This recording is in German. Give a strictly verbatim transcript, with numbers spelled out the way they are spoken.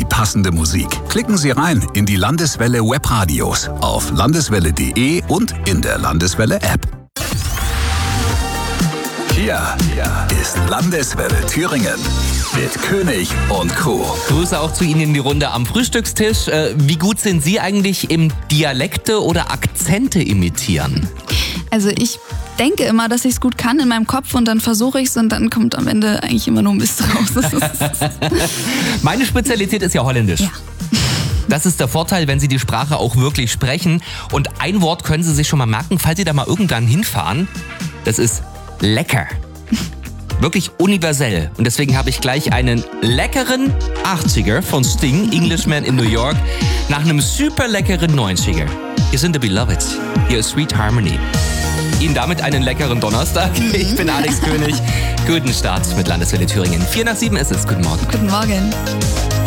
passende Musik. Klicken Sie rein in die Landeswelle Webradios auf landeswelle punkt de und in der Landeswelle App. Hier ist Landeswelle Thüringen mit König und Co. Grüße auch zu Ihnen in die Runde am Frühstückstisch. Äh, wie gut sind Sie eigentlich im Dialekte oder Akzente imitieren? Also ich denke immer, dass ich es gut kann in meinem Kopf und dann versuche ich es und dann kommt am Ende eigentlich immer nur Mist raus. Meine Spezialität ist ja Holländisch. Ja. Das ist der Vorteil, wenn Sie die Sprache auch wirklich sprechen. Und ein Wort können Sie sich schon mal merken, falls Sie da mal irgendwann hinfahren. Das ist lecker. Wirklich universell. Und deswegen habe ich gleich einen leckeren achtziger von Sting, Englishman in New York, nach einem super leckeren neunziger. Hier sind The Beloveds. Hier ist Sweet Harmony. Ihnen damit einen leckeren Donnerstag. Ich bin Alex König. Guten Start mit Landeswelle Thüringen. vier nach sieben ist es. Guten Morgen. Guten Morgen.